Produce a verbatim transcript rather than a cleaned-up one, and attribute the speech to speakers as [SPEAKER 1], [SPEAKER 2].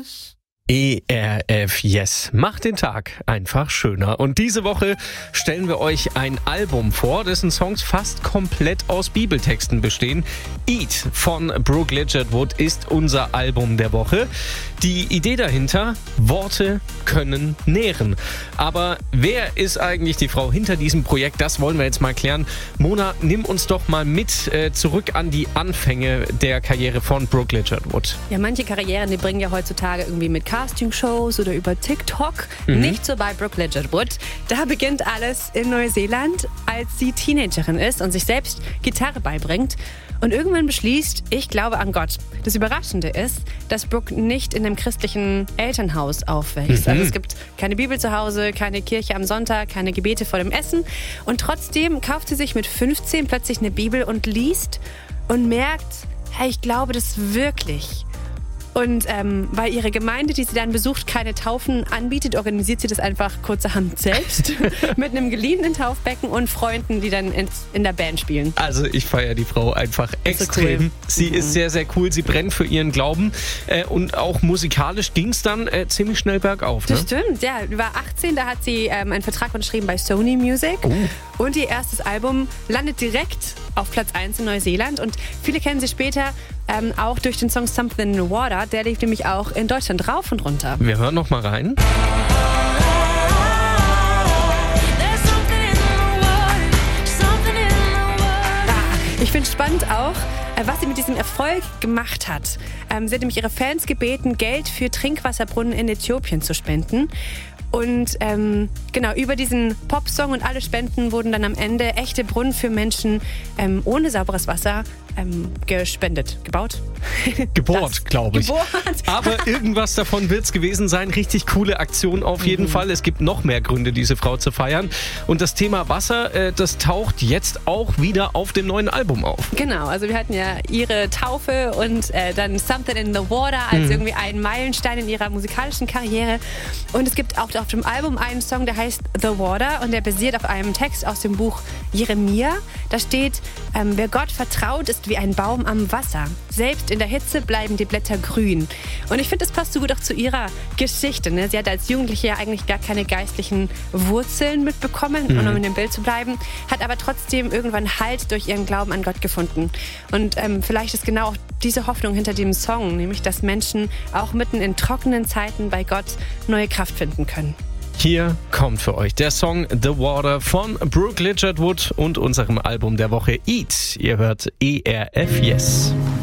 [SPEAKER 1] Yes.
[SPEAKER 2] E R F Yes macht den Tag einfach schöner. Und diese Woche stellen wir euch ein Album vor, dessen Songs fast komplett aus Bibeltexten bestehen. Eat von Brooke Ligertwood ist unser Album der Woche. Die Idee dahinter: Worte können nähren. Aber wer ist eigentlich die Frau hinter diesem Projekt? Das wollen wir jetzt mal klären. Mona, nimm uns doch mal mit äh, zurück an die Anfänge der Karriere von Brooke Ligertwood.
[SPEAKER 1] Ja, manche Karrieren, die bringen ja heutzutage irgendwie mit Castingshows oder über TikTok.
[SPEAKER 2] Mhm.
[SPEAKER 1] Nicht so bei Brooke Ligertwood. Da beginnt alles in Neuseeland, als sie Teenagerin ist und sich selbst Gitarre beibringt. Und irgendwann beschließt, ich glaube an Gott. Das Überraschende ist, dass Brooke nicht in einem christlichen Elternhaus aufwächst.
[SPEAKER 2] Mhm.
[SPEAKER 1] Also es gibt keine Bibel zu Hause, keine Kirche am Sonntag, keine Gebete vor dem Essen. Und trotzdem kauft sie sich mit fünfzehn plötzlich eine Bibel und liest und merkt, hey, ich glaube das wirklich. Und ähm, weil ihre Gemeinde, die sie dann besucht, keine Taufen anbietet, organisiert sie das einfach kurzerhand selbst mit einem geliehenen Taufbecken und Freunden, die dann in, in der Band spielen.
[SPEAKER 2] Also ich feiere die Frau einfach extrem.
[SPEAKER 1] Cool.
[SPEAKER 2] Sie
[SPEAKER 1] Mhm.
[SPEAKER 2] ist sehr, sehr cool. Sie brennt für ihren Glauben. Äh, und auch musikalisch ging es dann äh, ziemlich schnell bergauf. Ne?
[SPEAKER 1] Das stimmt, ja. Sie war achtzehn, da hat sie ähm, einen Vertrag unterschrieben bei Sony Music.
[SPEAKER 2] Oh.
[SPEAKER 1] Und ihr erstes Album landet direkt auf Platz eins in Neuseeland. Und viele kennen sie später ähm, auch durch den Song Something in the Water. Der lief nämlich auch in Deutschland rauf und runter.
[SPEAKER 2] Wir hören noch mal rein.
[SPEAKER 1] Ich finde spannend auch, was sie mit diesem Erfolg gemacht hat. Ähm, sie hat nämlich ihre Fans gebeten, Geld für Trinkwasserbrunnen in Äthiopien zu spenden. Und ähm, genau, über diesen Popsong und alle Spenden wurden dann am Ende echte Brunnen für Menschen ähm, ohne sauberes Wasser ähm, gespendet, gebaut.
[SPEAKER 2] Gebohrt, glaube ich.
[SPEAKER 1] Gebohrt.
[SPEAKER 2] Aber irgendwas davon wird es gewesen sein. Richtig coole Aktion auf jeden
[SPEAKER 1] Mhm.
[SPEAKER 2] Fall. Es gibt noch mehr Gründe, diese Frau zu feiern. Und das Thema Wasser, äh, das taucht jetzt auch wieder auf dem neuen Album auf.
[SPEAKER 1] Genau, also wir hatten ja ihre Taufe und äh, dann Something in the Water als
[SPEAKER 2] Mhm.
[SPEAKER 1] irgendwie einen Meilenstein in ihrer musikalischen Karriere. Und es gibt auch auf dem Album einen Song, der heißt The Water und der basiert auf einem Text aus dem Buch Jeremia. Da steht, ähm, wer Gott vertraut, ist wie ein Baum am Wasser. Selbst in der Hitze bleiben die Blätter grün. Und ich finde, das passt so gut auch zu ihrer Geschichte. Ne? Sie hat als Jugendliche ja eigentlich gar keine geistlichen Wurzeln mitbekommen,
[SPEAKER 2] Mhm.
[SPEAKER 1] um in dem Bild zu bleiben, hat aber trotzdem irgendwann Halt durch ihren Glauben an Gott gefunden. Und ähm, vielleicht ist genau auch diese Hoffnung hinter dem Song, nämlich dass Menschen auch mitten in trockenen Zeiten bei Gott neue Kraft finden können.
[SPEAKER 2] Hier kommt für euch der Song The Water von Brooke Ligertwood und unserem Album der Woche Eat. Ihr hört E R F Yes.